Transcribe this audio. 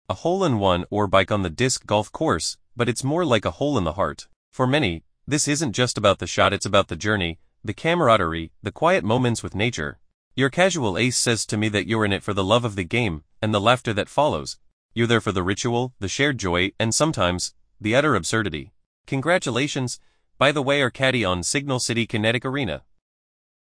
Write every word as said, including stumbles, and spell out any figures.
A hole-in-one or bike on the disc golf course, but it's more like a hole in the heart. For many, this isn't just about the shot, it's about the journey, the camaraderie, the quiet moments with nature. Your casual ace says to me that you're in it for the love of the game, and the laughter that follows. You're there for the ritual, the shared joy, and sometimes, the utter absurdity. Congratulations, by the way, are caddy on Signal City Kinetic Arena.